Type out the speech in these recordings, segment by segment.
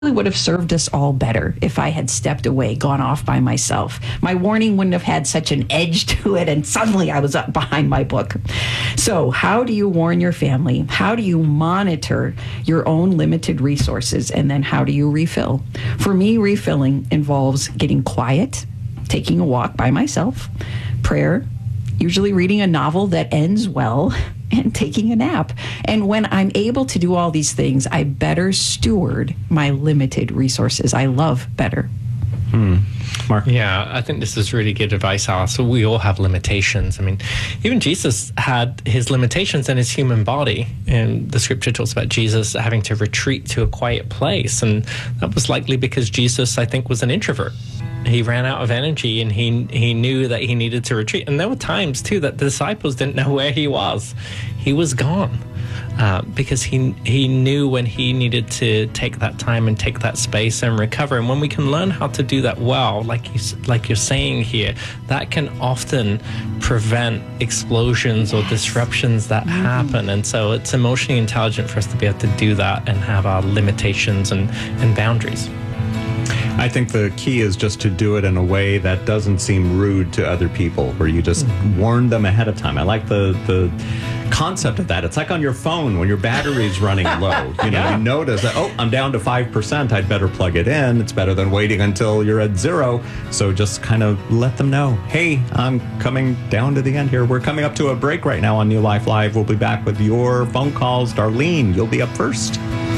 would have served us all better if I had stepped away, gone off by myself. My warning wouldn't have had such an edge to it, and suddenly I was up behind my book. So how do you warn your family? How do you monitor your own limited resources? And then how do you refill? For me, refilling involves getting quiet, taking a walk by myself, prayer, usually reading a novel that ends well, and taking a nap. And when I'm able to do all these things, I better steward my limited resources. I love better. Mark? Yeah, I think this is really good advice, Alice. So we all have limitations. I mean, even Jesus had his limitations in his human body. And the scripture talks about Jesus having to retreat to a quiet place. And that was likely because Jesus, I think, was an introvert. He ran out of energy, and he knew that he needed to retreat. And there were times, too, that the disciples didn't know where he was. He was gone because he knew when he needed to take that time and take that space and recover. And when we can learn how to do that well, like you're saying here, that can often prevent explosions or disruptions that happen. And so it's emotionally intelligent for us to be able to do that and have our limitations and boundaries. I think the key is just to do it in a way that doesn't seem rude to other people, where you just warn them ahead of time. I like the concept of that. It's like on your phone when your battery's running low. You notice that, I'm down to 5%, I'd better plug it in. It's better than waiting until you're at 0. So just kind of let them know, hey, I'm coming down to the end here. We're coming up to a break right now on New Life Live. We'll be back with your phone calls. Darlene, you'll be up first.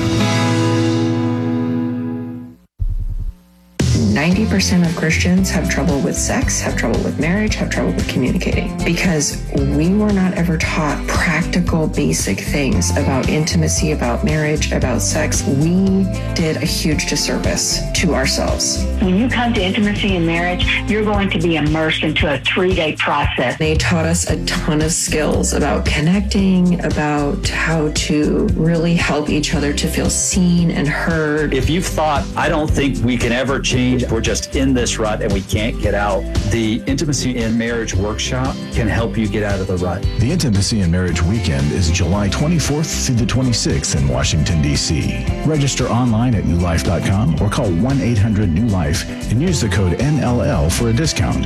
90% of Christians have trouble with sex, have trouble with marriage, have trouble with communicating because we were not ever taught practical, basic things about intimacy, about marriage, about sex. We did a huge disservice to ourselves. When you come to intimacy and marriage, you're going to be immersed into a 3-day process. They taught us a ton of skills about connecting, about how to really help each other to feel seen and heard. If you've thought, I don't think we can ever change, we're just in this rut and we can't get out, the Intimacy in Marriage Workshop can help you get out of the rut. The Intimacy in Marriage Weekend is July 24th through the 26th in Washington, D.C. Register online at newlife.com or call 1-800-NEW-LIFE and use the code NLL for a discount.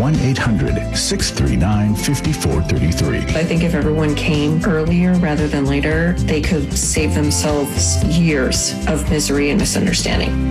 1-800-639-5433. I think if everyone came earlier rather than later, they could save themselves years of misery and misunderstanding.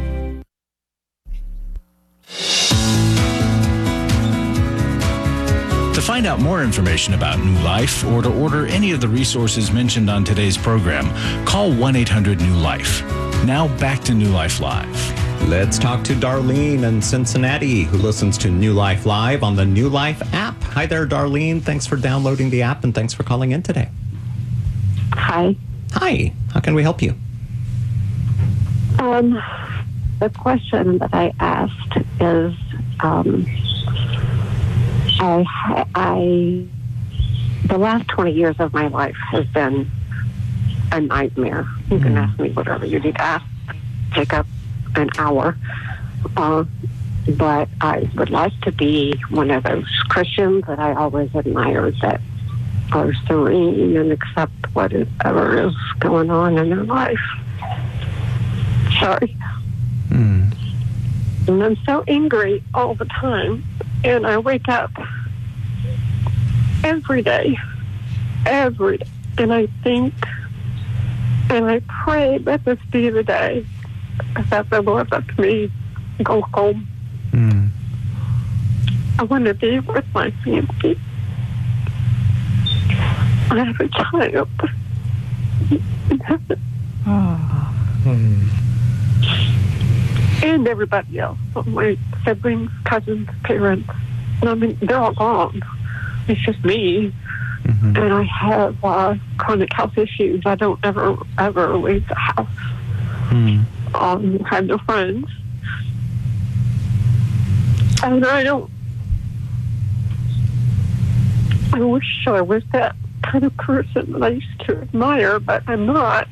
To find out more information about New Life or to order any of the resources mentioned on today's program, call 1-800-NEW-LIFE. Now back to New Life Live. Let's talk to Darlene in Cincinnati, who listens to New Life Live on the New Life app. Hi there, Darlene. Thanks for downloading the app, and thanks for calling in today. Hi. Hi. How can we help you? The question that I asked is, the last 20 years of my life has been a nightmare. You can ask me whatever you need to ask. Take up an hour. But I would like to be one of those Christians that I always admired, that are serene and accept whatever is going on in their life. Sorry. And I'm so angry all the time. And I wake up every day, and I think and I pray that this be the day that the Lord lets me go home. I want to be with my family. I have a child in heaven. And everybody else, my siblings, cousins, parents. I mean, they're all gone. It's just me. And I have chronic health issues. I don't ever leave the house. I have no friends. And I wish I was that kind of person that I used to admire, but I'm not.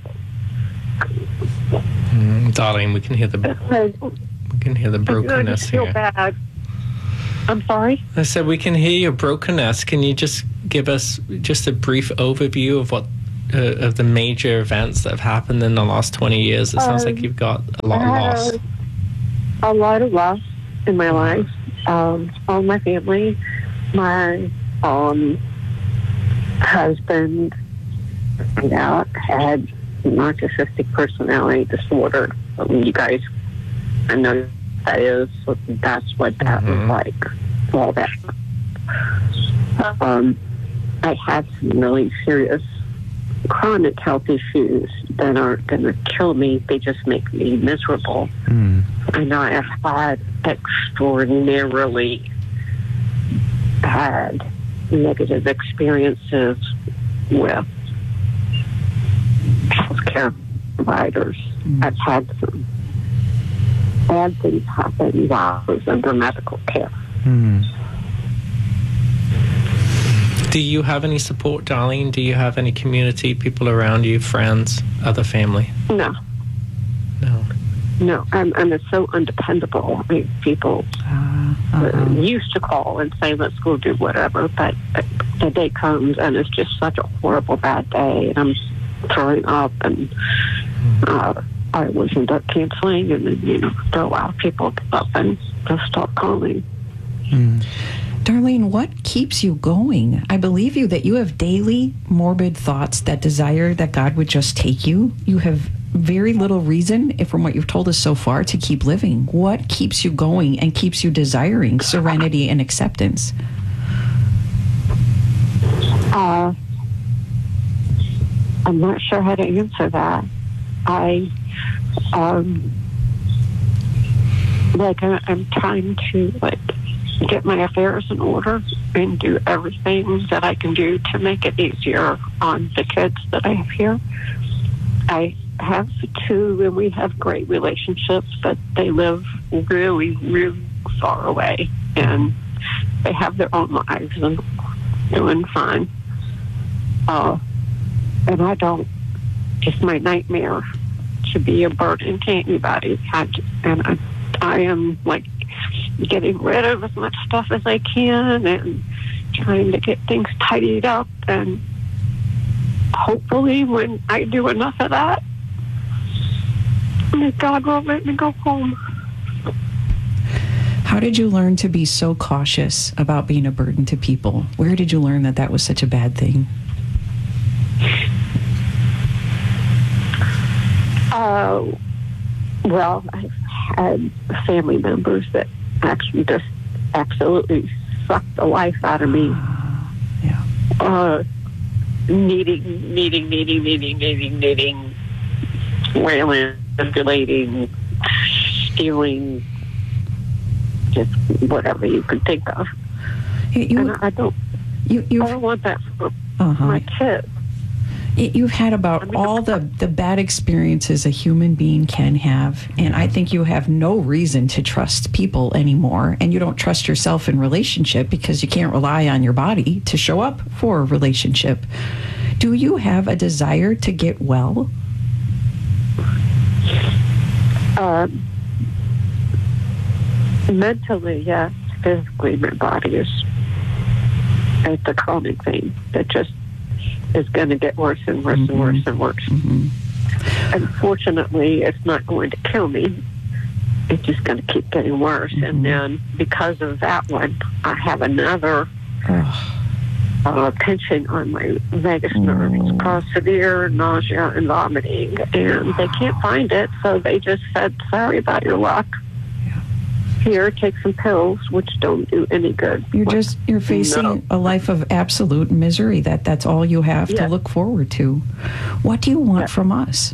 Darling, we can hear the brokenness here. I feel bad. I'm sorry? I said we can hear your brokenness. Can you just give us just a brief overview of of the major events that have happened in the last 20 years? It sounds like you've got a lot lost. A lot of loss in my life. All my family, my husband had narcissistic personality disorder. You guys, I know that is. That's what that was like. All that. I have some really serious chronic health issues that aren't going to kill me. They just make me miserable. I know I have had extraordinarily bad negative experiences with healthcare providers. I've had some bad things happen while I was under medical care. Do you have any support, Darlene? Do you have any community, people around you, friends, other family? No. I'm so undependable. I mean, people used to call and say, let's go do whatever, but the day comes and it's just such a horrible bad day, and I'm throwing up, and I always end up canceling, and then, after a while people give up and just stop calling. Darlene, what keeps you going? I believe you that you have daily morbid thoughts that desire that God would just take you. You have very little reason, from what you've told us so far, to keep living. What keeps you going and keeps you desiring serenity and acceptance? I'm not sure how to answer that. I'm trying to get my affairs in order and do everything that I can do to make it easier on the kids that I have here. I have two, and we have great relationships, but they live really, really far away, and they have their own lives and doing fine. And I don't, it's my nightmare to be a burden to anybody. I am getting rid of as much stuff as I can and trying to get things tidied up, and hopefully when I do enough of that, God will let me go home. How did you learn to be so cautious about being a burden to people? Where did you learn that was such a bad thing? Well, I've had family members that actually just absolutely sucked the life out of me. Needing, wailing, manipulating, stealing, just whatever you could think of. I don't want that for my kids. You've had about all the bad experiences a human being can have, and I think you have no reason to trust people anymore, and you don't trust yourself in relationship because you can't rely on your body to show up for a relationship. Do you have a desire to get well? Mentally, yes. Physically, my body it's a chronic thing that just is going to get worse and worse and worse and worse. Unfortunately, it's not going to kill me. It's just going to keep getting worse. And then because of that one, I have another pinching on my vagus nerve. It's caused severe nausea and vomiting, and they can't find it, so they just said, sorry about your luck. Here, take some pills, which don't do any good. You're facing a life of absolute misery. That's all you have to look forward to. What do you want from us?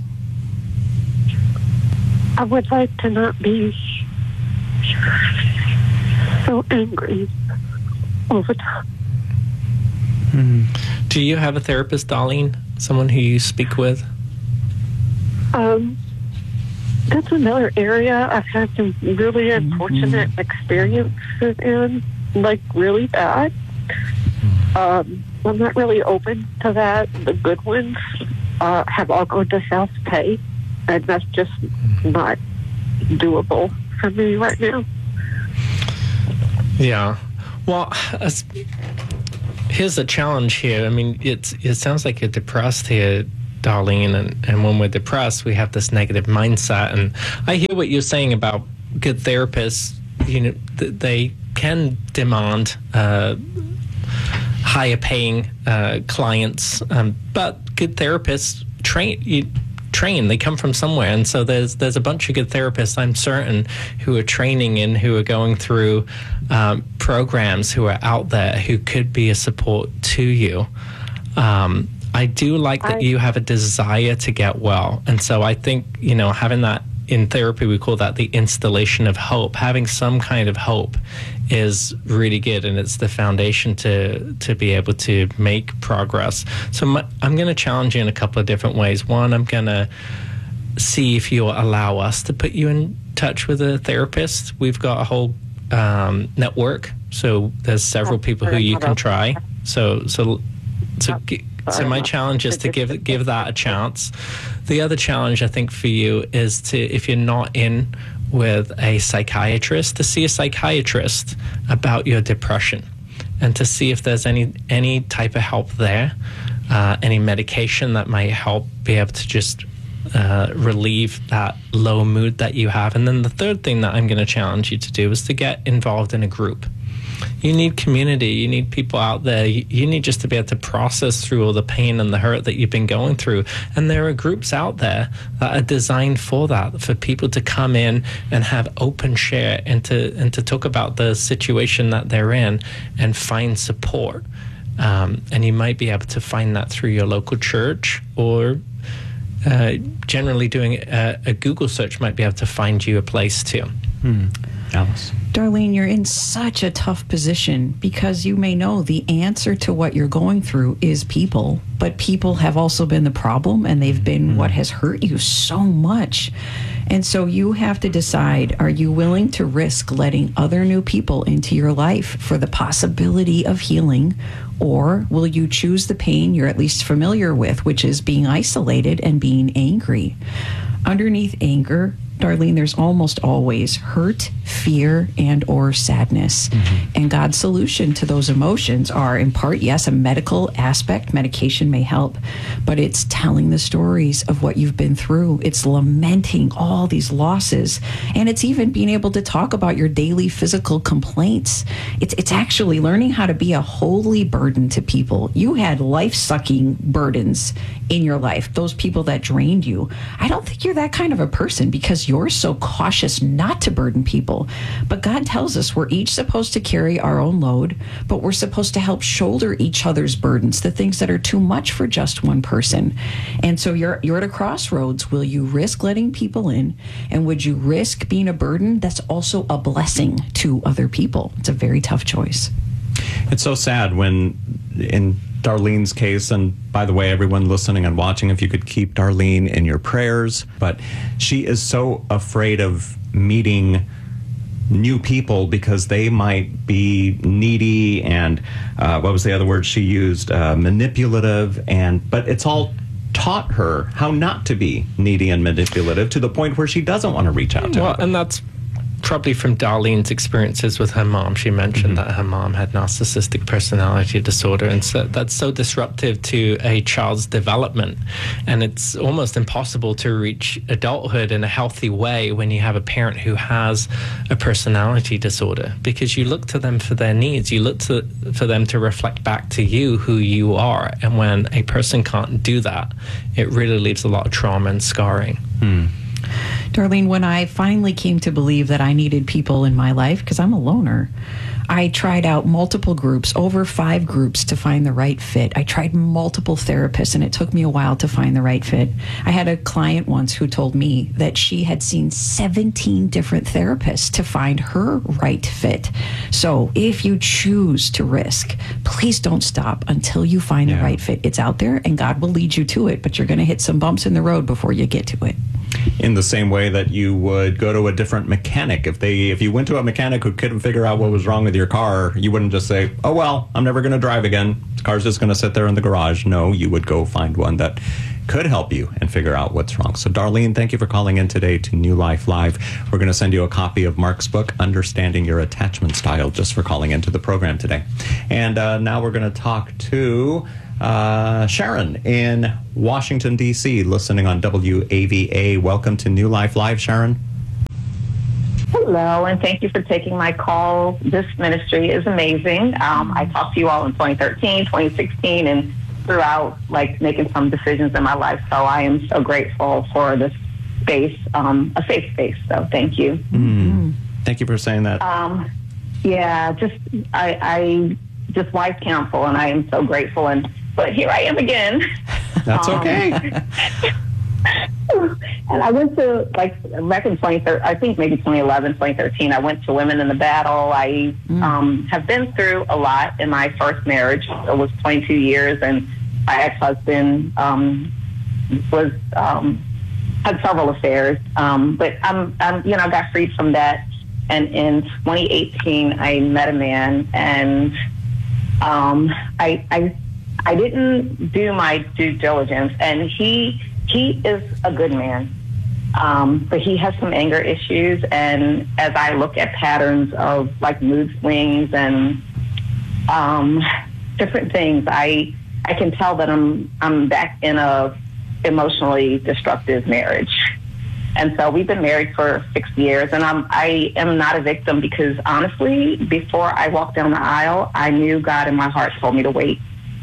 I would like to not be so angry all the time. Do you have a therapist, Darlene? Someone who you speak with? That's another area I've had some really unfortunate experiences in, really bad. I'm not really open to that. The good ones have all gone to self-pay, and that's just not doable for me right now. Yeah. Well, Here's the challenge here. I mean, it sounds like you're depressed here, Darlene, and when we're depressed, we have this negative mindset. And I hear what you're saying about good therapists. You know, they can demand higher paying clients, but good therapists train. They come from somewhere, and so there's a bunch of good therapists, I'm certain, who are training and who are going through programs, who are out there, who could be a support to you. I do like that you have a desire to get well, and so I think, you know, having that in therapy, we call that the installation of hope. Having some kind of hope is really good, and it's the foundation to be able to make progress. So I'm going to challenge you in a couple of different ways. One, I'm going to see if you'll allow us to put you in touch with a therapist. We've got a whole network, so there's several people who you can try. So my challenge is to give that a chance. The other challenge, I think, for you is to, if you're not in with a psychiatrist, to see a psychiatrist about your depression and to see if there's any type of help there, any medication that might help be able to just relieve that low mood that you have. And then the third thing that I'm going to challenge you to do is to get involved in a group. You need community. You need people out there. You need just to be able to process through all the pain and the hurt that you've been going through. And there are groups out there that are designed for that, for people to come in and have open share and to talk about the situation that they're in and find support. And you might be able to find that through your local church, or generally doing a Google search might be able to find you a place too. Alice. Darlene, you're in such a tough position because you may know the answer to what you're going through is people, but people have also been the problem, and they've been what has hurt you so much. And so you have to decide, are you willing to risk letting other new people into your life for the possibility of healing, or will you choose the pain you're at least familiar with, which is being isolated and being angry? Underneath anger, Darlene, there's almost always hurt, fear, and or sadness. And God's solution to those emotions are, in part, yes, a medical aspect. Medication may help, but it's telling the stories of what you've been through. It's lamenting all these losses, and it's even being able to talk about your daily physical complaints. It's actually learning how to be a holy burden to people. You had life-sucking burdens in your life, those people that drained you. I don't think you're that kind of a person, because you're so cautious not to burden people. But God tells us we're each supposed to carry our own load, but we're supposed to help shoulder each other's burdens, the things that are too much for just one person. And so you're at a crossroads. Will you risk letting people in? And would you risk being a burden that's also a blessing to other people? It's a very tough choice. It's so sad when, in Darlene's case, and by the way, everyone listening and watching, if you could keep Darlene in your prayers, but she is so afraid of meeting new people because they might be needy and what was the other word she used? Manipulative, but it's all taught her how not to be needy and manipulative to the point where she doesn't want to reach out to her. And that's probably from Darlene's experiences with her mom. She mentioned that her mom had narcissistic personality disorder, and so that's so disruptive to a child's development. And it's almost impossible to reach adulthood in a healthy way when you have a parent who has a personality disorder, because you look to them for their needs. You look for them to reflect back to you who you are. And when a person can't do that, it really leaves a lot of trauma and scarring. Darlene, when I finally came to believe that I needed people in my life, because I'm a loner, I tried out multiple groups, over 5 groups, to find the right fit. I tried multiple therapists, and it took me a while to find the right fit. I had a client once who told me that she had seen 17 different therapists to find her right fit. So if you choose to risk, please don't stop until you find the right fit. It's out there, and God will lead you to it, but you're going to hit some bumps in the road before you get to it. In the same way that you would go to a different mechanic. If you went to a mechanic who couldn't figure out what was wrong with your car, you wouldn't just say, oh, well, I'm never going to drive again. The car's just going to sit there in the garage. No, you would go find one that could help you and figure out what's wrong. So Darlene, thank you for calling in today to New Life Live. We're going to send you a copy of Mark's book, Understanding Your Attachment Style, just for calling into the program today. And now we're going to talk to Sharon in Washington, D.C., listening on WAVA. Welcome to New Life Live, Sharon. Hello, and thank you for taking my call. This ministry is amazing. I talked to you all in 2013, 2016, and throughout, making some decisions in my life. So I am so grateful for this space, a safe space. So thank you. Mm. Thank you for saying that. I just wise counsel, and I am so grateful. But here I am again. That's okay. And I went to, back in 2013, I think maybe 2011, 2013, I went to Women in the Battle. I have been through a lot in my first marriage. It was 22 years, and my ex-husband had several affairs. But I got freed from that. And in 2018, I met a man, and I didn't do my due diligence, and he is a good man, but he has some anger issues. And as I look at patterns of mood swings and different things, I can tell that I'm back in a emotionally destructive marriage. And so we've been married for 6 years, and I am not a victim, because honestly, before I walked down the aisle, I knew God in my heart told me to wait.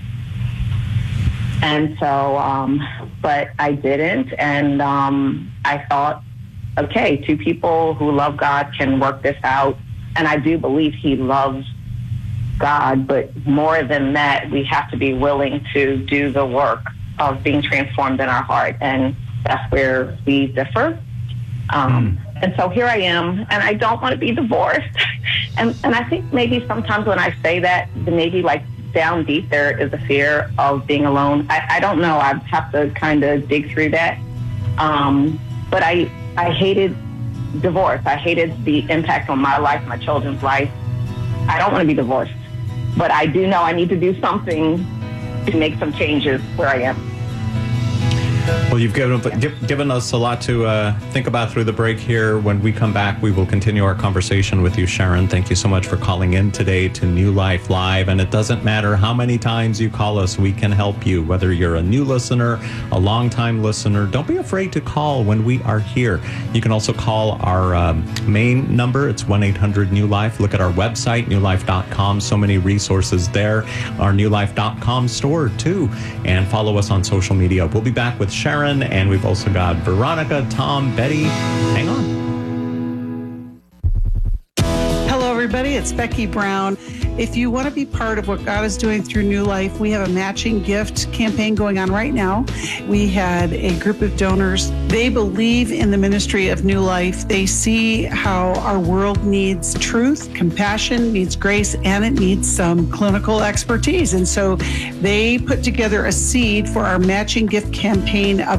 And so, but I didn't. And I thought, okay, two people who love God can work this out. And I do believe he loves God. But more than that, we have to be willing to do the work of being transformed in our heart. And that's where we differ. And so here I am, and I don't want to be divorced. and I think maybe sometimes when I say that, maybe down deep there is a fear of being alone. I don't know. I have to kind of dig through that. But I hated divorce. I hated the impact on my life, my children's life. I don't want to be divorced. But I do know I need to do something to make some changes where I am. Well, you've given us a lot to think about through the break here. When we come back, we will continue our conversation with you, Sharon. Thank you so much for calling in today to New Life Live. And it doesn't matter how many times you call us, we can help you. Whether you're a new listener, a long-time listener, don't be afraid to call when we are here. You can also call our main number. It's 1-800-NEW-LIFE. Look at our website, newlife.com. So many resources there. Our newlife.com store, too. And follow us on social media. We'll be back with Sharon, and we've also got Veronica, Tom, Betty. Hang on. Hello, everybody. It's Becky Brown. If you want to be part of what God is doing through New Life, we have a matching gift campaign going on right now. We had a group of donors. They believe in the ministry of New Life. They see how our world needs truth, compassion, needs grace, and it needs some clinical expertise. And so they put together a seed for our matching gift campaign of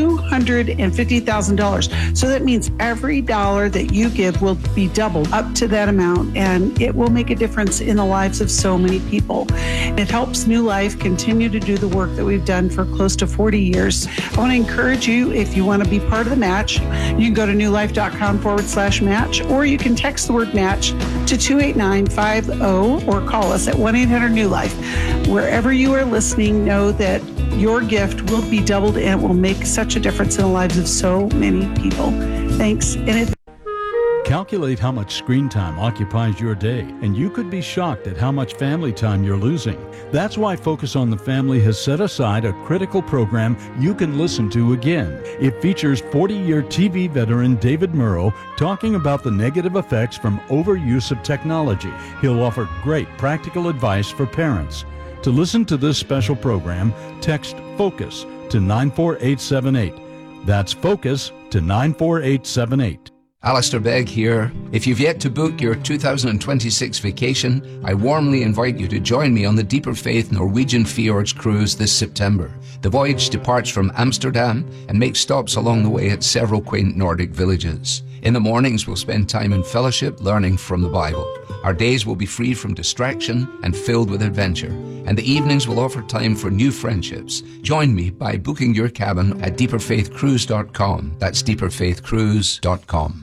$250,000. So that means every dollar that you give will be doubled up to that amount, and it will make a difference in the lives of so many people. It helps New Life continue to do the work that we've done for close to 40 years. I want to encourage you, if you want to be part of the match, you can go to newlife.com/match, or you can text the word match to 28950 or call us at 1-800-NEW-LIFE. Wherever you are listening, know that your gift will be doubled, and it will make such a difference in the lives of so many people. Thanks in advance. Calculate how much screen time occupies your day, and you could be shocked at how much family time you're losing. That's why Focus on the Family has set aside a critical program you can listen to again. It features 40-year TV veteran David Murrow talking about the negative effects from overuse of technology. He'll offer great practical advice for parents. To listen to this special program, text FOCUS to 94878. That's FOCUS to 94878. Alistair Begg here. If you've yet to book your 2026 vacation, I warmly invite you to join me on the Deeper Faith Norwegian Fjords cruise this September. The voyage departs from Amsterdam and makes stops along the way at several quaint Nordic villages. In the mornings, we'll spend time in fellowship learning from the Bible. Our days will be free from distraction and filled with adventure. And the evenings will offer time for new friendships. Join me by booking your cabin at deeperfaithcruise.com. That's deeperfaithcruise.com.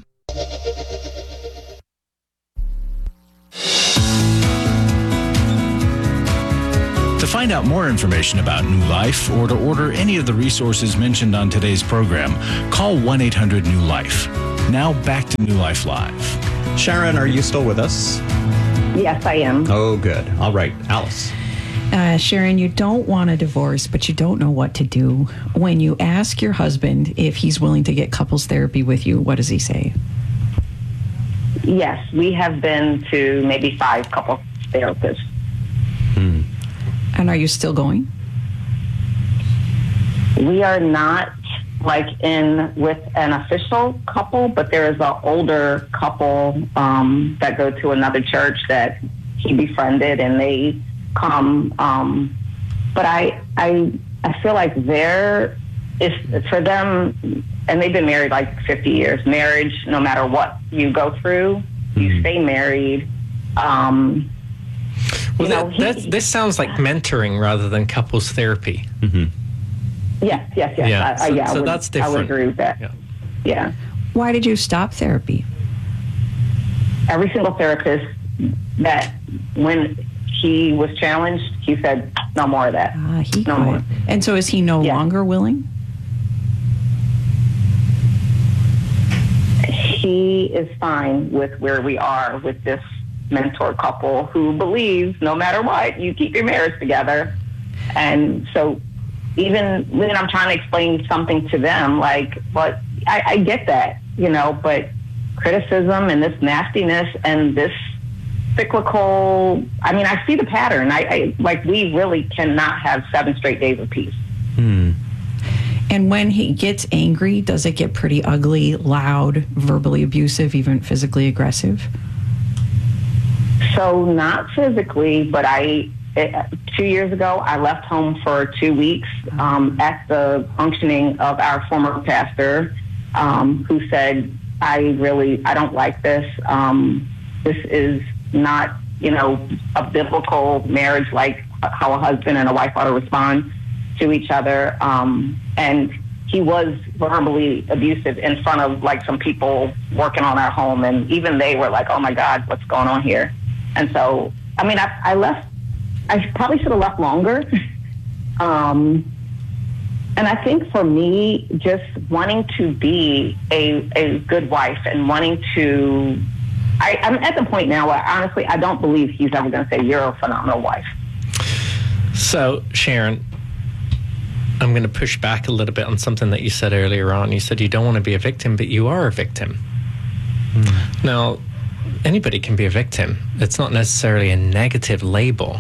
To find out more information about New Life or to order any of the resources mentioned on today's program, call 1-800-NEW-LIFE. Now back to New Life Live. Sharon, are you still with us? Yes, I am. Oh, good. All right. Alice. Sharon, you don't want a divorce, but you don't know what to do. When you ask your husband if he's willing to get couples therapy with you, what does he say? Yes, we have been to maybe 5 couple therapists. And are you still going? We are not like in with an official couple, but there is an older couple that go to another church that he befriended, and they come. But I feel like there is for them, and they've been married like 50 years. Marriage, no matter what you go through, you stay married. Well, this sounds like mentoring rather than couples therapy. Yes. Yeah, so that's different. I would agree with that. Yeah. Why did you stop therapy? Every single therapist that, when he was challenged, he said, no more of that. No more. And so is he no longer willing? He is fine with where we are with this mentor couple who believes no matter what, you keep your marriage together. And so even when I'm trying to explain something to them, like, but I get that, but criticism and this nastiness and this cyclical, I see the pattern. I we really cannot have 7 straight days of peace. And when he gets angry, does it get pretty ugly, loud, verbally abusive, even physically aggressive? So not physically, but 2 years ago, I left home for 2 weeks at the unctioning of our former pastor, who said, I don't like this. This is not, a biblical marriage, like how a husband and a wife ought to respond to each other. And he was verbally abusive in front of some people working on our home. And even they were like, oh my God, what's going on here? And so, I left. I probably should have left longer. And I think for me, just wanting to be a good wife and wanting to, I'm at the point now where honestly, I don't believe he's ever going to say, you're a phenomenal wife. So, Sharon, I'm going to push back a little bit on something that you said earlier on. You said you don't want to be a victim, but you are a victim. Now, anybody can be a victim. It's not necessarily a negative label.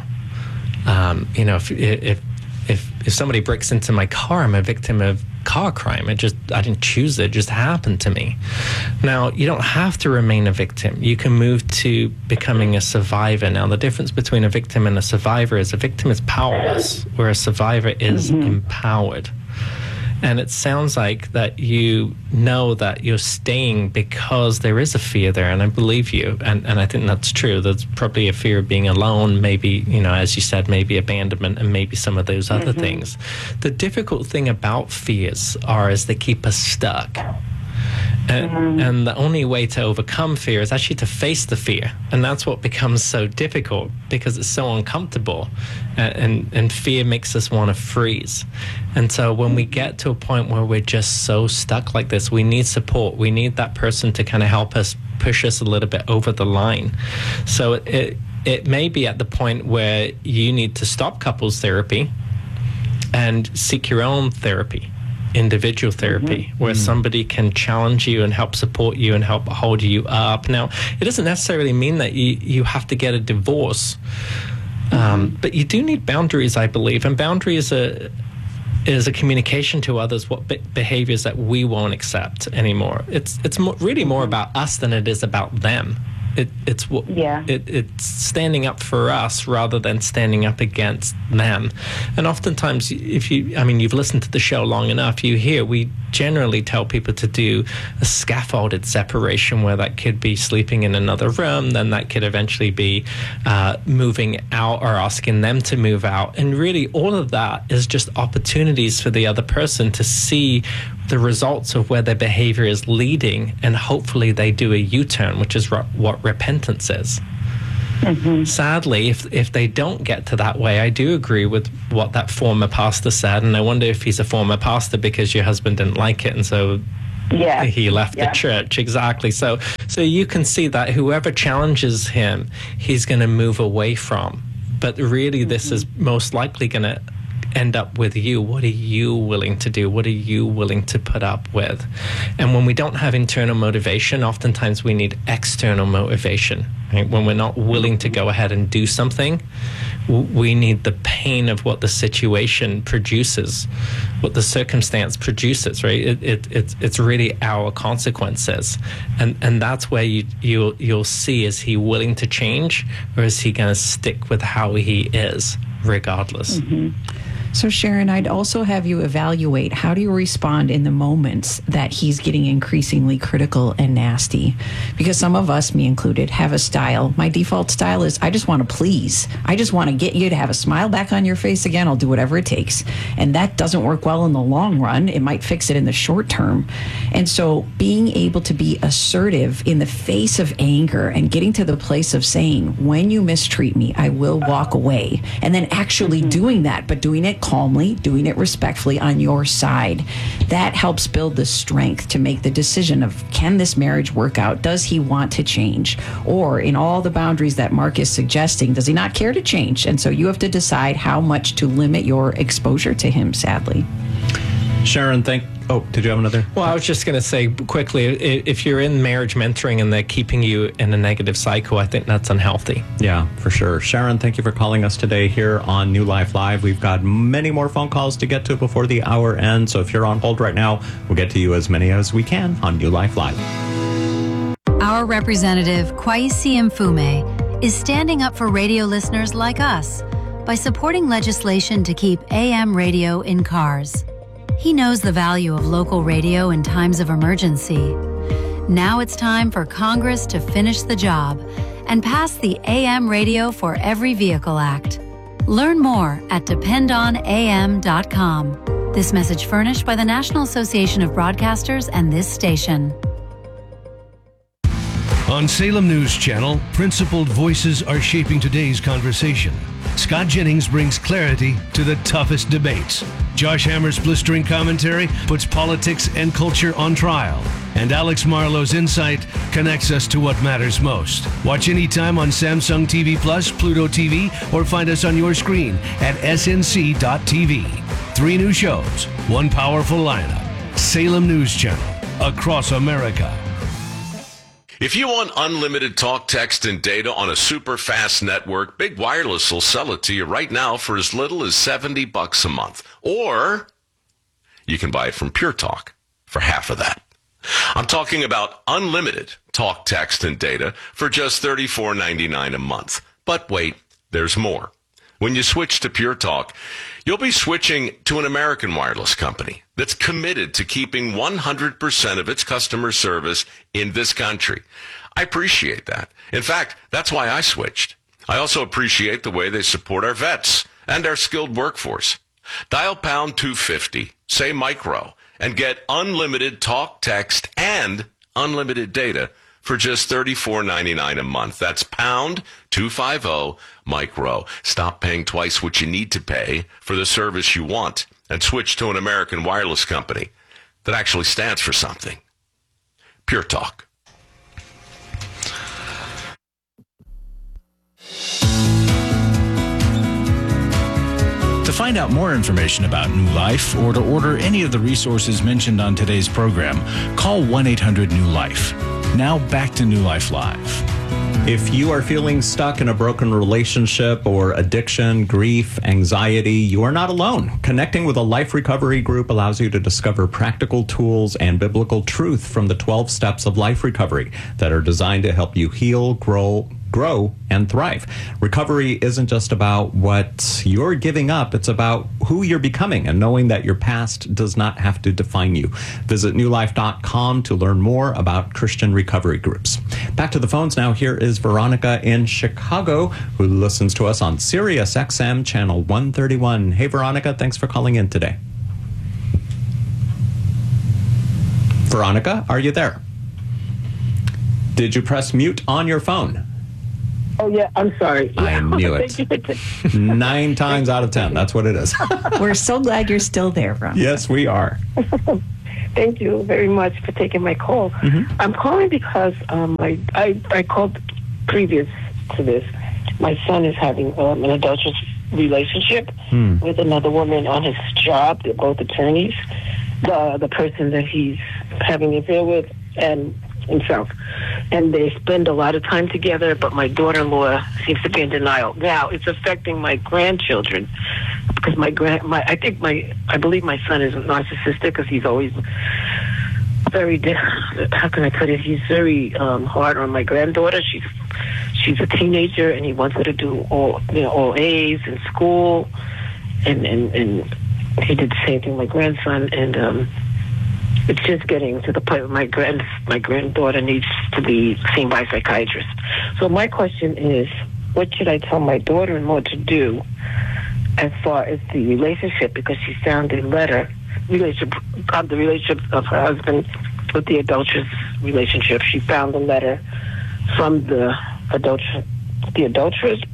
If somebody breaks into my car, I'm a victim of car crime. I didn't choose it. It just happened to me. Now, you don't have to remain a victim. You can move to becoming a survivor. Now, the difference between a victim and a survivor is a victim is powerless, where a survivor is empowered. And it sounds like that you know that you're staying because there is a fear there, and I believe you. And I think that's true. There's probably a fear of being alone, maybe, as you said, maybe abandonment, and maybe some of those other things. The difficult thing about fears is they keep us stuck. And the only way to overcome fear is actually to face the fear. And that's what becomes so difficult because it's so uncomfortable. And fear makes us want to freeze. And so when we get to a point where we're just so stuck like this, we need support. We need that person to kind of help us, push us a little bit over the line. So it may be at the point where you need to stop couples therapy and seek your own therapy. Individual therapy, where somebody can challenge you and help support you and help hold you up. Now, it doesn't necessarily mean that you have to get a divorce, but you do need boundaries, I believe. And boundaries is a communication to others what behaviors that we won't accept anymore. It's really more about us than it is about them. It's standing up for us rather than standing up against them. And oftentimes, you've listened to the show long enough, you hear we generally tell people to do a scaffolded separation, where that could be sleeping in another room, then that could eventually be moving out or asking them to move out. And really, all of that is just opportunities for the other person to see the results of where their behavior is leading, and hopefully they do a U-turn, which is what repentance is. Mm-hmm. Sadly, if they don't get to that way, I do agree with what that former pastor said, and I wonder if he's a former pastor because your husband didn't like it, and so he left the church. Exactly. So you can see that whoever challenges him, he's going to move away from. But really, this is most likely going to end up with you. What are you willing to do? What are you willing to put up with? And when we don't have internal motivation, oftentimes we need external motivation. Right? When we're not willing to go ahead and do something, we need the pain of what the situation produces, what the circumstance produces, right? It's really our consequences. And that's where you'll see, is he willing to change, or is he going to stick with how he is regardless? Mm-hmm. So Sharon, I'd also have you evaluate, how do you respond in the moments that he's getting increasingly critical and nasty? Because some of us, me included, have a style. My default style is, I just want to please. I just want to get you to have a smile back on your face again. I'll do whatever it takes. And that doesn't work well in the long run. It might fix it in the short term. And so being able to be assertive in the face of anger and getting to the place of saying, when you mistreat me, I will walk away. And then actually doing that, but doing it calmly, doing it respectfully on your side. That helps build the strength to make the decision of, can this marriage work out? Does he want to change? Or in all the boundaries that Mark is suggesting, does he not care to change? And so you have to decide how much to limit your exposure to him, sadly. Sharon, did you have another? Well, I was just going to say quickly, if you're in marriage mentoring and they're keeping you in a negative cycle, I think that's unhealthy. Yeah, for sure. Sharon, thank you for calling us today here on New Life Live. We've got many more phone calls to get to before the hour ends, so if you're on hold right now, we'll get to you as many as we can on New Life Live. Our representative, Kwesi Mfume, is standing up for radio listeners like us by supporting legislation to keep AM radio in cars. He knows the value of local radio in times of emergency. Now it's time for Congress to finish the job and pass the AM Radio for Every Vehicle Act. Learn more at dependonam.com. This message furnished by the National Association of Broadcasters and this station. On Salem News Channel, principled voices are shaping today's conversation. Scott Jennings brings clarity to the toughest debates. Josh Hammer's blistering commentary puts politics and culture on trial. And Alex Marlowe's insight connects us to what matters most. Watch anytime on Samsung TV Plus, Pluto TV, or find us on your screen at snc.tv. 3 new shows, 1 powerful lineup. Salem News Channel, across America. If you want unlimited talk, text, and data on a super fast network, Big Wireless will sell it to you right now for as little as $70 a month. Or you can buy it from Pure Talk for half of that. I'm talking about unlimited talk, text, and data for just $34.99 a month. But wait, there's more. When you switch to Pure Talk, you'll be switching to an American wireless company that's committed to keeping 100% of its customer service in this country. I appreciate that. In fact, that's why I switched. I also appreciate the way they support our vets and our skilled workforce. Dial pound 250, say micro, and get unlimited talk, text, and unlimited data for just $34.99 a month. That's pound 250 micro. Stop paying twice what you need to pay for the service you want and switch to an American wireless company that actually stands for something. Pure Talk. To find out more information about New Life or to order any of the resources mentioned on today's program, call 1-800-NEW-LIFE. Now back to New Life Live. If you are feeling stuck in a broken relationship or addiction, grief, anxiety, you are not alone. Connecting with a life recovery group allows you to discover practical tools and biblical truth from the 12 steps of life recovery that are designed to help you heal, grow, and thrive. Recovery isn't just about what you're giving up. It's about who you're becoming and knowing that your past does not have to define you. Visit newlife.com to learn more about Christian recovery groups. Back to the phones now. Here is Veronica in Chicago, who listens to us on Sirius XM channel 131. Hey, Veronica, thanks for calling in today. Veronica, are you there? Did you press mute on your phone? Oh, yeah, I'm sorry. I knew it. 9 times out of 10, that's what it is. We're so glad you're still there, Veronica. Yes, we are. Thank you very much for taking my call. Mm-hmm. I'm calling because I called previous to this. My son is having an adulterous relationship with another woman on his job. They're both attorneys. The person that he's having an affair with and himself. And they spend a lot of time together, but my daughter-in-law seems to be in denial. Now, it's affecting my grandchildren because I believe my son is narcissistic because he's always very, how can I put it? He's very hard on my granddaughter. She's a teenager, and he wants her to do all A's in school, and he did the same thing with my grandson, and it's just getting to the point where my granddaughter needs to be seen by a psychiatrist. So my question is, what should I tell my daughter-in-law to do as far as the relationship? Because she found a letter, the relationship of her husband with the adulterous relationship. She found a letter from the adulterous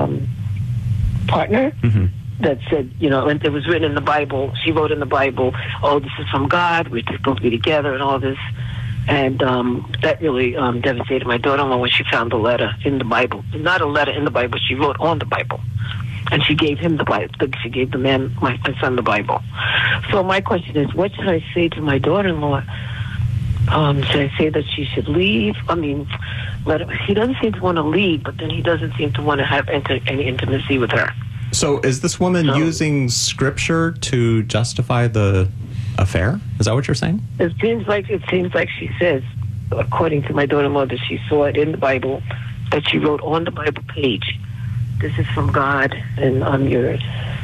partner. Mm-hmm. That said, and it was written in the Bible. She wrote in the Bible, "Oh, this is from God. We're supposed to be together," and all this. And that really devastated my daughter-in-law when she found the letter in the Bible. Not a letter in the Bible. She wrote on the Bible, and she gave him the Bible. She gave the man, my son, the Bible. So my question is, what should I say to my daughter-in-law? Should I say that she should leave? I mean, he doesn't seem to want to leave, but then he doesn't seem to want to have any intimacy with her. So is this woman using scripture to justify the affair? Is that what you're saying? It seems like she says, according to my daughter-in-law, that she saw it in the Bible, that she wrote on the Bible page, "This is from God, and I'm your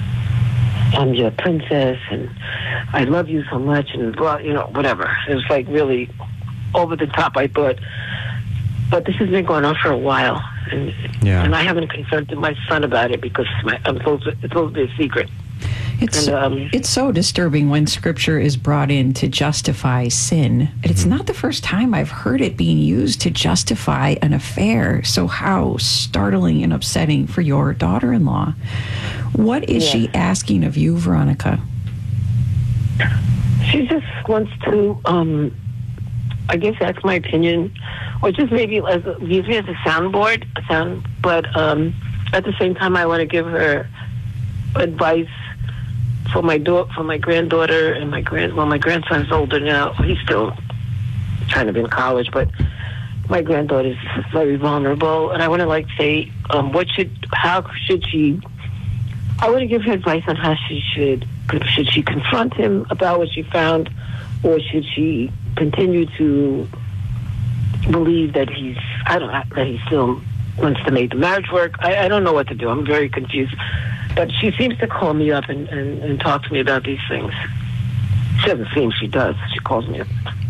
princess, and I love you so much," and blah, whatever. It was like really over the top, I thought. But this has been going on for a while, and I haven't confronted my son about it because it's supposed to be a secret. It's so disturbing when scripture is brought in to justify sin. It's not the first time I've heard it being used to justify an affair. So how startling and upsetting for your daughter-in-law. What is she asking of you, Veronica? She just wants to, I guess that's my opinion, or just maybe use me as a soundboard. But at the same time, I want to give her advice for my granddaughter and my grandson's older now. He's still kind of in college, but my granddaughter's very vulnerable, and I want to say, how should she? I want to give her advice on how she should she confront him about what she found, or should she continue to believe that he still wants to make the marriage work? I don't know what to do. I'm very confused. But she seems to call me up and talk to me about these things. She doesn't seem, she does. She calls me up.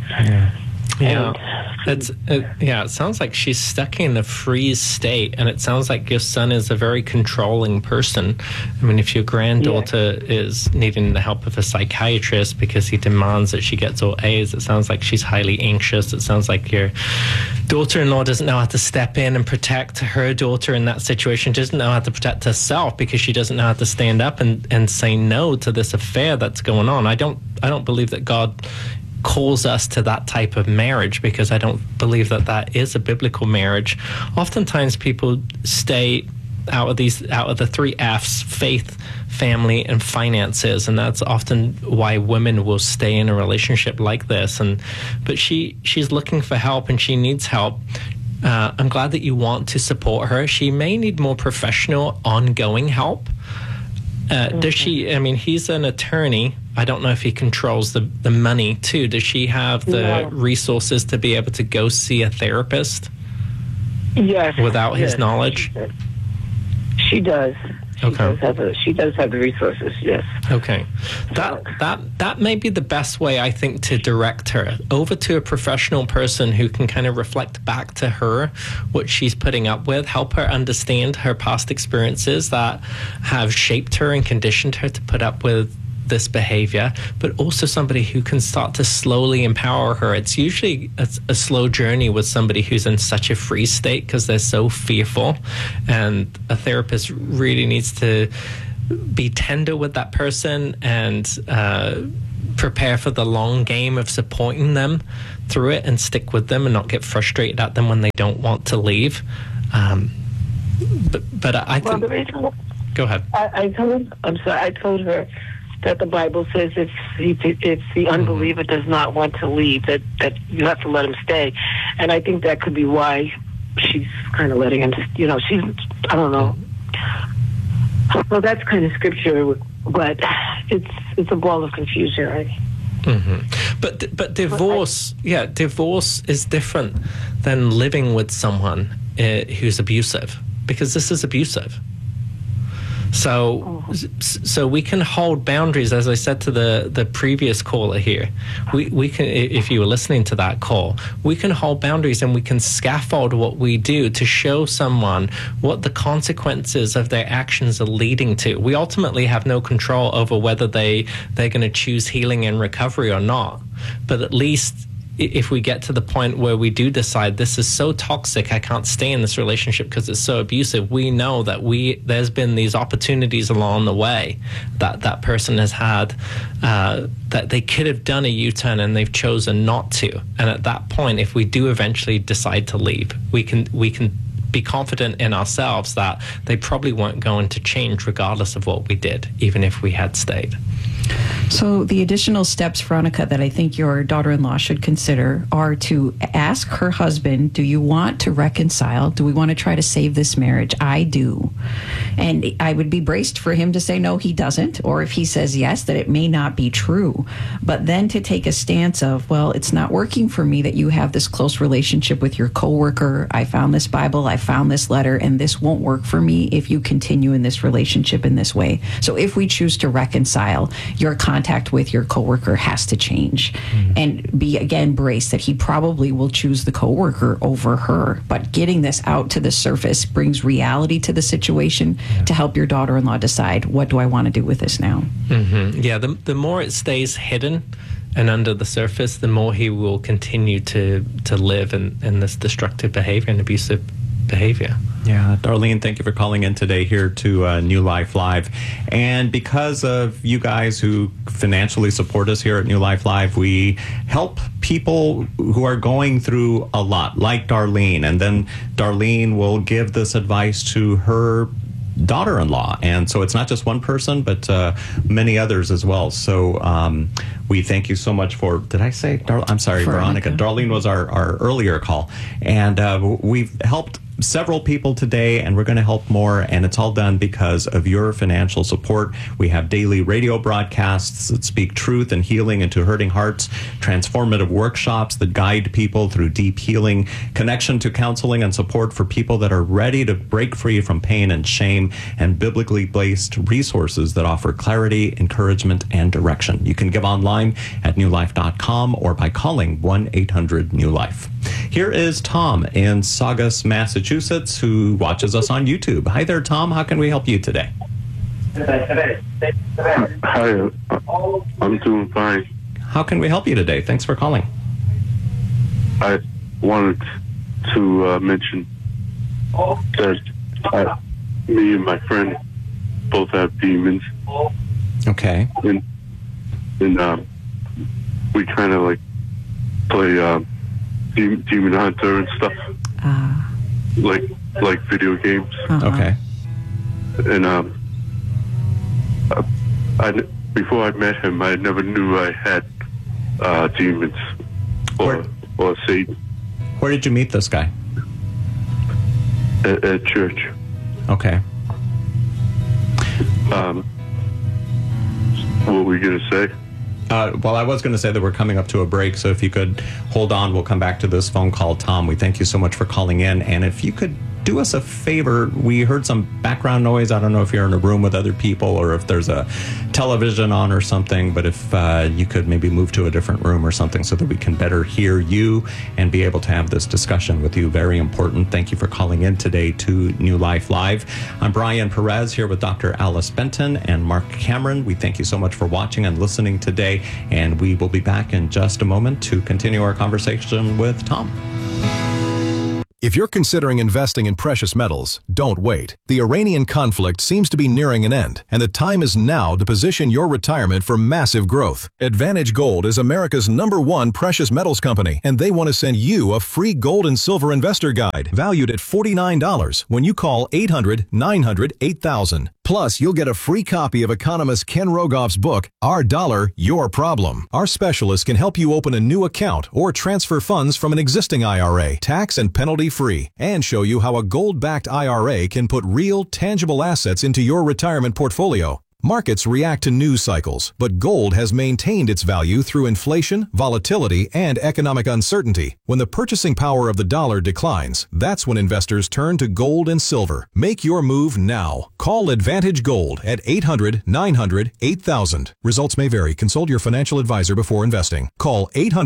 It sounds like she's stuck in a freeze state, and it sounds like your son is a very controlling person. I mean, if your granddaughter is needing the help of a psychiatrist because he demands that she gets all A's, it sounds like she's highly anxious. It sounds like your daughter-in-law doesn't know how to step in and protect her daughter in that situation, doesn't know how to protect herself because she doesn't know how to stand up and say no to this affair that's going on. I don't believe that God calls us to that type of marriage, because I don't believe that is a biblical marriage. Oftentimes people stay out of the 3 F's: faith, family, and finances, and that's often why women will stay in a relationship like this. But she's looking for help, and she needs help. I'm glad that you want to support her. She may need more professional, ongoing help. Does she, I mean, he's an attorney. I don't know if he controls the money too. Does she have the resources to be able to go see a therapist? Yes. Without his knowledge? She does. Okay. She does have the resources, yes. Okay. That may be the best way, I think, to direct her over to a professional person who can kind of reflect back to her what she's putting up with, help her understand her past experiences that have shaped her and conditioned her to put up with this behavior, but also somebody who can start to slowly empower her. It's usually a slow journey with somebody who's in such a freeze state because they're so fearful, and a therapist really needs to be tender with that person and prepare for the long game of supporting them through it and stick with them and not get frustrated at them when they don't want to leave. But I think... Go ahead. I told her that the Bible says if the unbeliever does not want to leave, that you have to let him stay. And I think that could be why she's kind of letting him, she's, I don't know. Well, that's kind of scripture, but it's a ball of confusion, right? Mm-hmm. But divorce, divorce is different than living with someone who's abusive, because this is abusive. So we can hold boundaries, as I said to the previous caller here. We can, if you were listening to that call, we can hold boundaries and we can scaffold what we do to show someone what the consequences of their actions are leading to. We ultimately have no control over whether they're going to choose healing and recovery or not. But at least if we get to the point where we do decide this is so toxic, I can't stay in this relationship because it's so abusive, we know that there's been these opportunities along the way that person has had, that they could have done a U-turn and they've chosen not to. And at that point, if we do eventually decide to leave, we can be confident in ourselves that they probably weren't going to change regardless of what we did, even if we had stayed. So the additional steps, Veronica, that I think your daughter-in-law should consider are to ask her husband, do you want to reconcile? Do we want to try to save this marriage? I do. And I would be braced for him to say no, he doesn't. Or if he says yes, that it may not be true. But then to take a stance of, well, it's not working for me that you have this close relationship with your coworker. I found this Bible, I found this letter, and this won't work for me if you continue in this relationship in this way. So if we choose to reconcile, your contact with your coworker has to change, and be again braced that he probably will choose the coworker over her. But getting this out to the surface brings reality to the situation to help your daughter-in-law decide, what do I want to do with this now? Mm-hmm. Yeah, the more it stays hidden and under the surface, the more he will continue to live in this destructive behavior and abusive behavior. Yeah, Darlene, thank you for calling in today here to New Life Live. And because of you guys who financially support us here at New Life Live, we help people who are going through a lot, like Darlene. And then Darlene will give this advice to her daughter-in-law. And so it's not just one person, but many others as well. So we thank you so much for, did I say, I'm sorry, Veronica. Darlene was our earlier call. And we've helped several people today, and we're going to help more, and it's all done because of your financial support. We have daily radio broadcasts that speak truth and healing into hurting hearts, transformative workshops that guide people through deep healing, connection to counseling and support for people that are ready to break free from pain and shame, and biblically based resources that offer clarity, encouragement, and direction. You can give online at newlife.com or by calling 1-800-NEW-LIFE. Here is Tom in Saugus, Massachusetts, who watches us on YouTube. Hi there, Tom. How can we help you today? Hi, I'm doing fine. How can we help you today? Thanks for calling. I wanted to mention that me and my friend both have demons. Okay. And we kind of like play Demon Hunter and stuff, like video games. Okay. And before I met him, I never knew I had demons or Satan. Where did you meet this guy? At church. Okay. What were you going to say? Well, I was going to say that we're coming up to a break, so if you could hold on, we'll come back to this phone call. Tom, we thank you so much for calling in. And if you could do us a favor, we heard some background noise. I don't know if you're in a room with other people or if there's a television on or something, but if you could maybe move to a different room or something so that we can better hear you and be able to have this discussion with you. Very important. Thank you for calling in today to New Life Live. I'm Brian Perez here with Dr. Alice Benton and Mark Cameron. We thank you so much for watching and listening today, and we will be back in just a moment to continue our conversation with Tom. If you're considering investing in precious metals, don't wait. The Iranian conflict seems to be nearing an end, and the time is now to position your retirement for massive growth. Advantage Gold is America's #1 precious metals company, and they want to send you a free gold and silver investor guide valued at $49 when you call 800-900-8000. Plus, you'll get a free copy of economist Ken Rogoff's book, Our Dollar, Your Problem. Our specialists can help you open a new account or transfer funds from an existing IRA, tax and penalty-free, and show you how a gold-backed IRA can put real, tangible assets into your retirement portfolio. Markets react to news cycles, but gold has maintained its value through inflation, volatility, and economic uncertainty. When the purchasing power of the dollar declines, that's when investors turn to gold and silver. Make your move now. Call Advantage Gold at 800-900-8000. Results may vary. Consult your financial advisor before investing. Call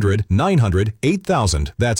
800-900-8000. That's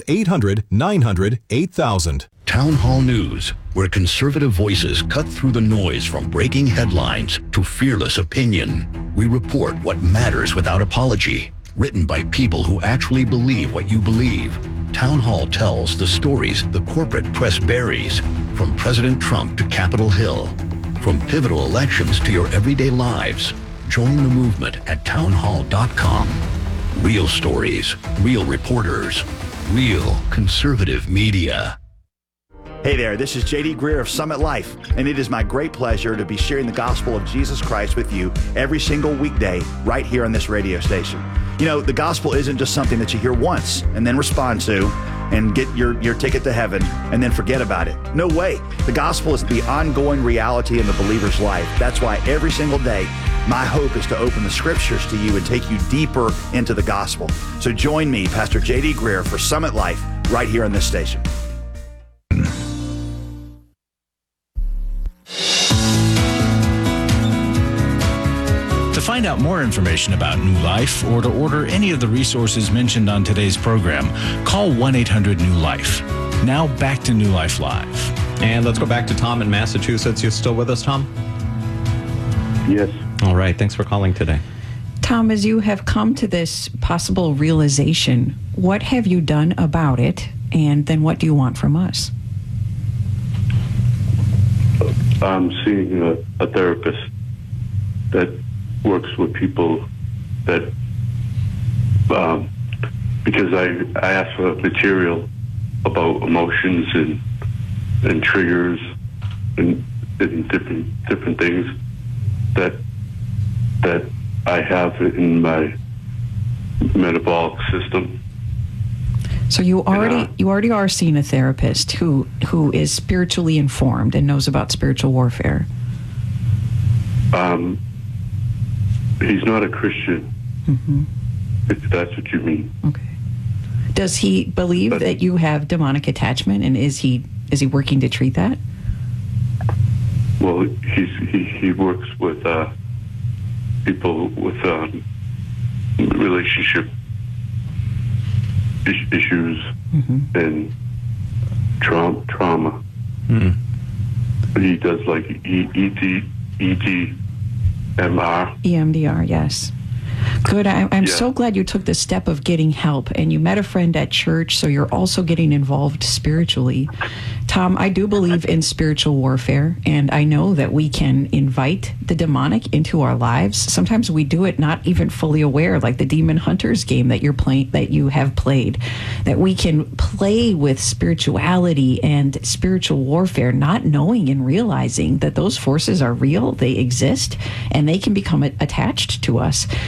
800-900-8000. Town Hall News, where conservative voices cut through the noise from breaking headlines to fearless opinion. We report what matters without apology. Written by people who actually believe what you believe. Town Hall tells the stories the corporate press buries, from President Trump to Capitol Hill, from pivotal elections to your everyday lives. Join the movement at townhall.com. Real stories, real reporters, real conservative media. Hey there, this is J.D. Greer of Summit Life, and it is my great pleasure to be sharing the gospel of Jesus Christ with you every single weekday right here on this radio station. You know, the gospel isn't just something that you hear once and then respond to and get your ticket to heaven and then forget about it. No way. The gospel is the ongoing reality in the believer's life. That's why every single day, my hope is to open the scriptures to you and take you deeper into the gospel. So join me, Pastor J.D. Greer, for Summit Life right here on this station. To find out more information about New Life or to order any of the resources mentioned on today's program, call 1-800-NEW-LIFE. Now back to New Life Live. And let's go back to Tom in Massachusetts. You still with us, Tom? Yes. All right. Thanks for calling today. Tom, as you have come to this possible realization, what have you done about it? And then what do you want from us? I'm seeing a therapist that works with people that, because I asked for material about emotions and triggers and different things that I have in my metabolic system. So you already are seeing a therapist who is spiritually informed and knows about spiritual warfare. He's not a Christian. Mm-hmm. If that's what you mean. Okay. Does he believe that you have demonic attachment, and is he working to treat that? Well, he works with people with relationship issues and trauma. Mm. He does like EMDR, yes. Good. I'm so glad you took the step of getting help, and you met a friend at church, so you're also getting involved spiritually. Tom, I do believe in spiritual warfare, and I know that we can invite the demonic into our lives. Sometimes we do it not even fully aware, like the Demon Hunters game that you have played, that we can play with spirituality and spiritual warfare, not knowing and realizing that those forces are real, they exist, and they can become attached to us. I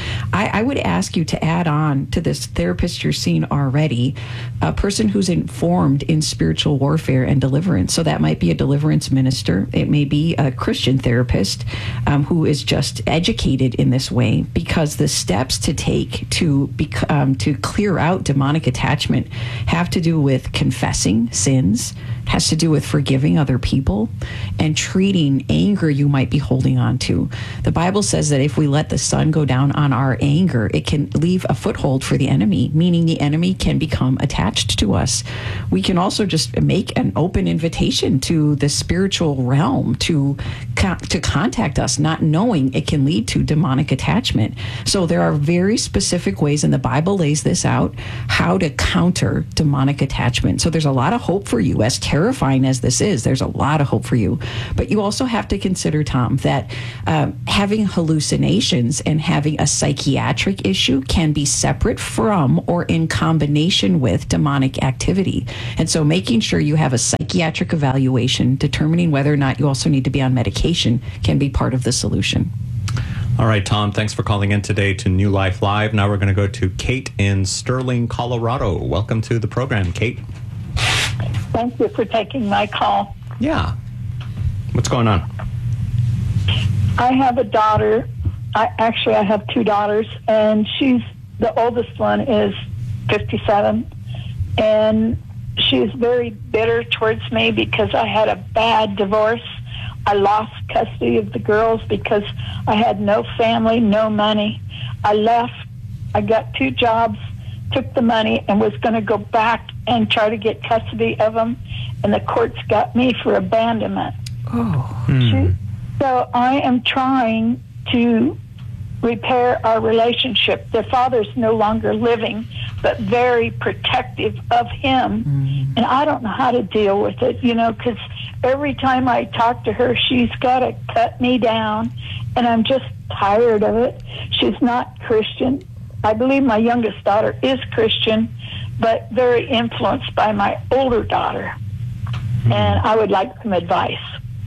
I would ask you to add on to this therapist you're seeing already, a person who's informed in spiritual warfare and deliverance. So that might be a deliverance minister. It may be a Christian therapist who is just educated in this way, because the steps to take to clear out demonic attachment have to do with confessing sins, has to do with forgiving other people, and treating anger you might be holding on to. The Bible says that if we let the sun go down on our anger, it can leave a foothold for the enemy, meaning the enemy can become attached to us. We can also just make an open invitation to the spiritual realm to contact us, not knowing it can lead to demonic attachment. So there are very specific ways, and the Bible lays this out, how to counter demonic attachment. So there's a lot of hope for you. As terrifying as this is, there's a lot of hope for you. But you also have to consider, Tom, that having hallucinations and having a psychiatric issue can be separate from or in combination with demonic activity. And so making sure you have a psychiatric evaluation, determining whether or not you also need to be on medication, can be part of the solution. All right, Tom, thanks for calling in today to New Life Live. Now we're going to go to Kate in Sterling, Colorado. Welcome to the program, Kate. Thank you for taking my call. Yeah. What's going on? I have a daughter. I have two daughters, and the oldest one is 57, and she's very bitter towards me because I had a bad divorce. I lost custody of the girls because I had no family, no money. I left. I got 2 jobs, took the money, and was going to go back and try to get custody of them, and the courts got me for abandonment. So I am trying to repair our relationship. Their father's no longer living, but very protective of him. And I don't know how to deal with it, because every time I talk to her, she's got to cut me down, and I'm just tired of it. She's not Christian. I believe my youngest daughter is Christian, but very influenced by my older daughter. And I would like some advice.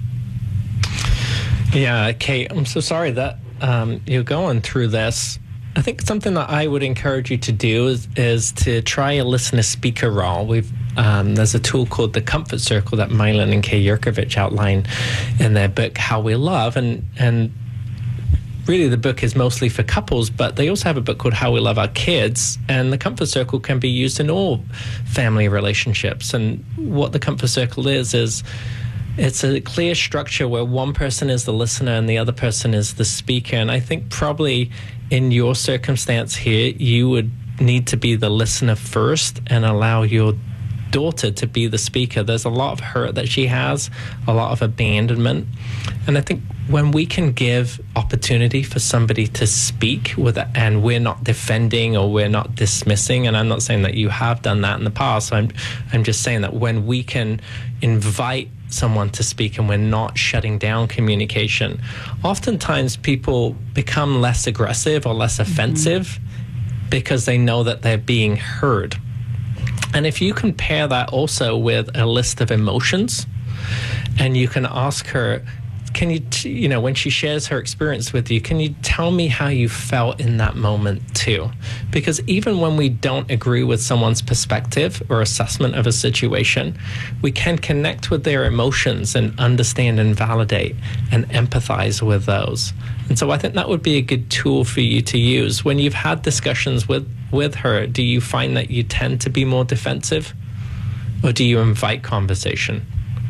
Yeah, Kate, I'm so sorry that you're going through this. I think something that I would encourage you to do is to try a listener-speaker role. There's a tool called the Comfort Circle that Mylon and Kay Yerkovich outline in their book, How We Love, and really the book is mostly for couples, but they also have a book called How We Love Our Kids, and the Comfort Circle can be used in all family relationships. And what the Comfort Circle is it's a clear structure where one person is the listener and the other person is the speaker. And I think probably in your circumstance here, you would need to be the listener first and allow your daughter to be the speaker. There's a lot of hurt that she has, a lot of abandonment. And I think when we can give opportunity for somebody to speak and we're not defending or we're not dismissing, and I'm not saying that you have done that in the past, I'm just saying that when we can invite someone to speak and we're not shutting down communication, oftentimes people become less aggressive or less offensive because they know that they're being heard. And if you compare that also with a list of emotions, and you can ask her, can you, when she shares her experience with you, can you tell me how you felt in that moment too? Because even when we don't agree with someone's perspective or assessment of a situation, we can connect with their emotions and understand and validate and empathize with those. And so I think that would be a good tool for you to use. When you've had discussions with her, do you find that you tend to be more defensive, or do you invite conversation?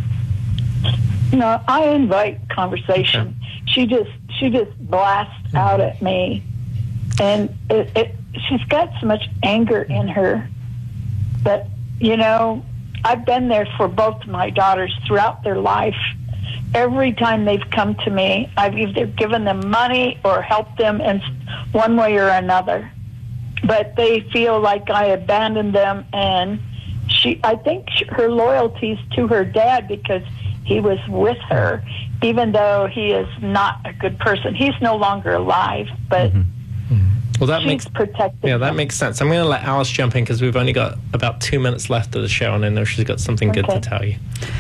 No, I invite conversation. Okay. She just blasts out at me, and she's got so much anger in her. But I've been there for both my daughters throughout their life. Every time they've come to me, I've either given them money or helped them in one way or another. But they feel like I abandoned them, and I think her loyalty's to her dad because he was with her, even though he is not a good person. He's no longer alive, but well, that she's protected. Yeah, that makes sense. I'm going to let Alice jump in because we've only got about 2 minutes left of the show, and I know she's got something good to tell you.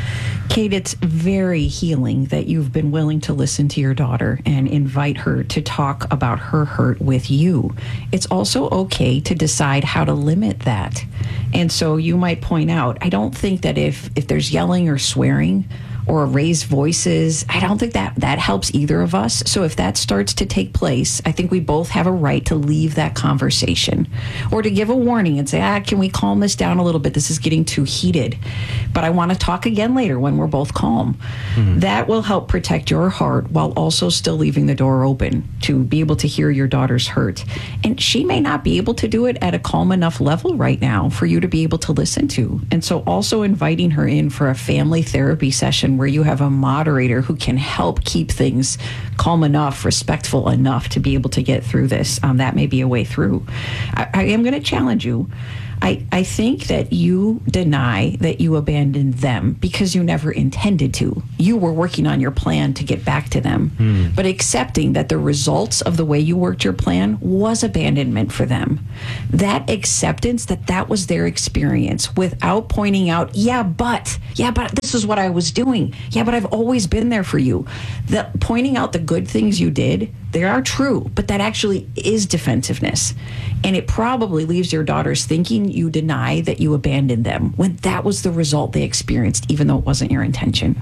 Kate, it's very healing that you've been willing to listen to your daughter and invite her to talk about her hurt with you. It's also okay to decide how to limit that. And so you might point out, I don't think that if there's yelling or swearing or raised voices, I don't think that helps either of us. So if that starts to take place, I think we both have a right to leave that conversation or to give a warning and say, can we calm this down a little bit? This is getting too heated. But I want to talk again later when we're both calm. Mm-hmm. That will help protect your heart while also still leaving the door open to be able to hear your daughter's hurt. And she may not be able to do it at a calm enough level right now for you to be able to listen to. And so also inviting her in for a family therapy session where you have a moderator who can help keep things calm enough, respectful enough to be able to get through this. That may be a way through. I am going to challenge you. I think that you deny that you abandoned them because you never intended to. You were working on your plan to get back to them, but accepting that the results of the way you worked your plan was abandonment for them. That acceptance that was their experience without pointing out, but this is what I was doing. Yeah, but I've always been there for you. Pointing out the good things you did, they are true, but that actually is defensiveness. And it probably leaves your daughters thinking you deny that you abandoned them when that was the result they experienced, even though it wasn't your intention.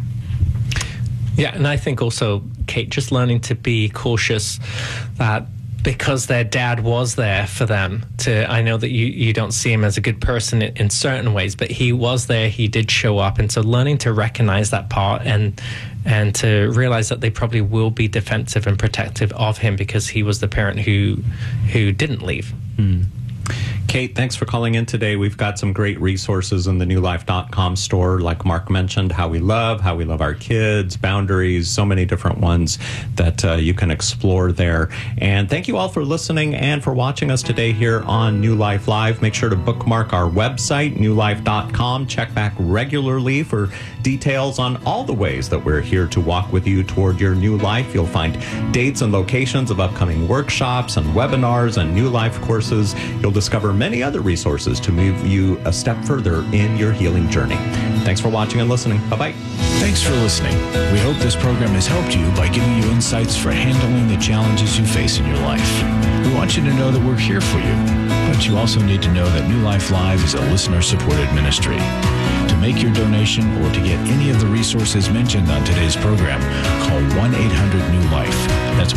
Yeah, and I think also, Kate, just learning to be cautious that because their dad was there for them I know that you don't see him as a good person in certain ways, but he was there, he did show up. And so learning to recognize that part and to realize that they probably will be defensive and protective of him because he was the parent who didn't leave. Kate, thanks for calling in today. We've got some great resources in the newlife.com store, like Mark mentioned, how we love our kids, boundaries, so many different ones that you can explore there. And thank you all for listening and for watching us today here on New Life Live. Make sure to bookmark our website, newlife.com. Check back regularly for details on all the ways that we're here to walk with you toward your new life. You'll find dates and locations of upcoming workshops and webinars and New Life courses. You'll discover many other resources to move you a step further in your healing journey. Thanks for watching and listening. Bye-bye. Thanks for listening. We hope this program has helped you by giving you insights for handling the challenges you face in your life. We want you to know that we're here for you, but you also need to know that New Life Live is a listener-supported ministry. To make your donation or to get any of the resources mentioned on today's program, call 1-800-NEW-LIFE. That's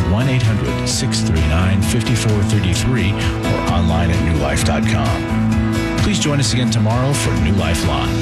1-800-639-5433 or online at newlife.com. Please join us again tomorrow for New Life Live.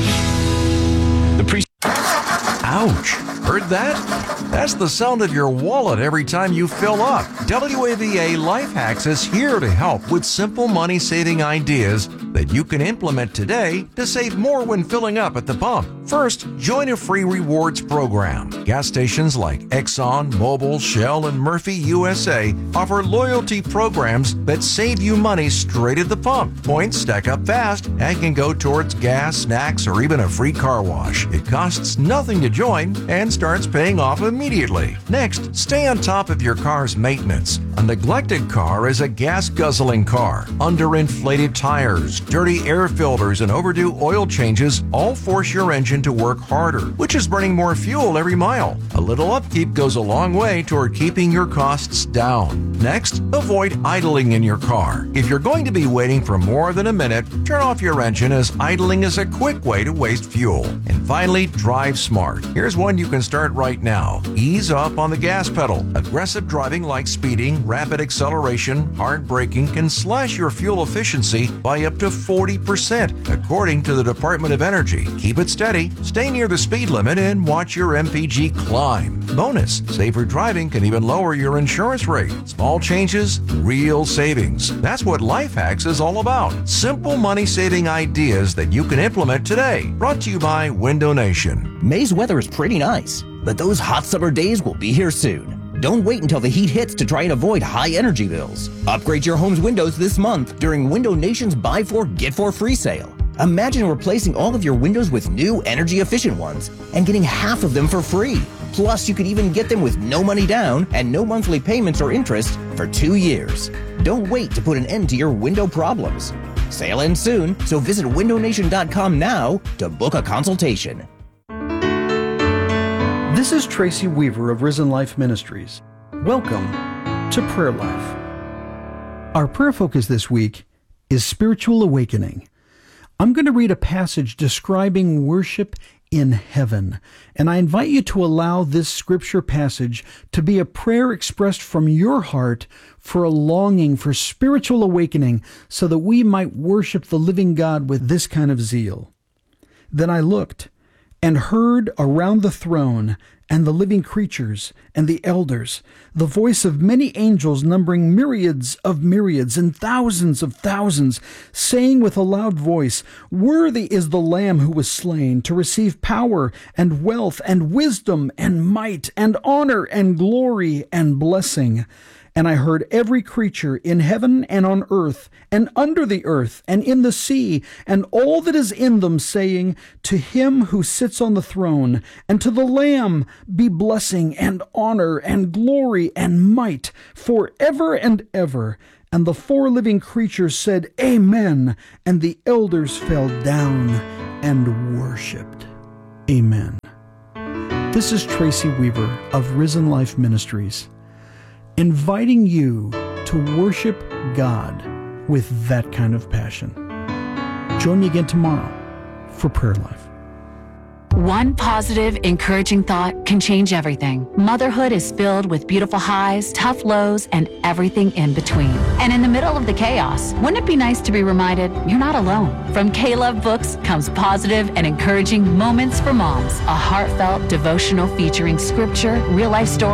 Ouch! Heard that? That's the sound of your wallet every time you fill up. WAVA Life Hacks is here to help with simple money-saving ideas that you can implement today to save more when filling up at the pump. First, join a free rewards program. Gas stations like Exxon, Mobil, Shell, and Murphy USA offer loyalty programs that save you money straight at the pump. Points stack up fast and can go towards gas, snacks, or even a free car wash. It costs nothing to join and starts paying off immediately. Next, stay on top of your car's maintenance. A neglected car is a gas-guzzling car. Underinflated tires, dirty air filters, and overdue oil changes all force your engine to work harder, which is burning more fuel every mile. A little upkeep goes a long way toward keeping your costs down. Next, avoid idling in your car. If you're going to be waiting for more than a minute, turn off your engine, as idling is a quick way to waste fuel. And finally, drive smart. Here's one you can start right now. Ease up on the gas pedal. Aggressive driving like speeding, rapid acceleration, hard braking can slash your fuel efficiency by up to 40%, according to the Department of Energy. Keep it steady, stay near the speed limit, and watch your MPG climb. Bonus, safer driving can even lower your insurance rate. Small changes, real savings. That's what Life Hacks is all about. Simple money-saving ideas that you can implement today. Brought to you by Window Nation. May's weather is pretty nice, but those hot summer days will be here soon. Don't wait until the heat hits to try and avoid high energy bills. Upgrade your home's windows this month during Window Nation's Buy 4, Get 4 free sale. Imagine replacing all of your windows with new energy-efficient ones and getting half of them for free. Plus, you could even get them with no money down and no monthly payments or interest for 2 years. Don't wait to put an end to your window problems. Sale ends soon, so visit windownation.com now to book a consultation. This is Tracy Weaver of Risen Life Ministries. Welcome to Prayer Life. Our prayer focus this week is spiritual awakening. I'm going to read a passage describing worship in heaven, and I invite you to allow this scripture passage to be a prayer expressed from your heart for a longing for spiritual awakening so that we might worship the living God with this kind of zeal. Then I looked and heard around the throne and the living creatures and the elders the voice of many angels numbering myriads of myriads and thousands of thousands, saying with a loud voice, "Worthy is the Lamb who was slain to receive power and wealth and wisdom and might and honor and glory and blessing." And I heard every creature in heaven and on earth and under the earth and in the sea and all that is in them saying, "To him who sits on the throne and to the Lamb be blessing and honor and glory and might forever and ever." And the four living creatures said, "Amen." And the elders fell down and worshipped. Amen. This is Tracy Weaver of Risen Life Ministries, inviting you to worship God with that kind of passion. Join me again tomorrow for Prayer Life. One positive, encouraging thought can change everything. Motherhood is filled with beautiful highs, tough lows, and everything in between. And in the middle of the chaos, wouldn't it be nice to be reminded you're not alone? From K-Love Books comes positive and encouraging Moments for Moms, a heartfelt devotional featuring scripture, real-life stories,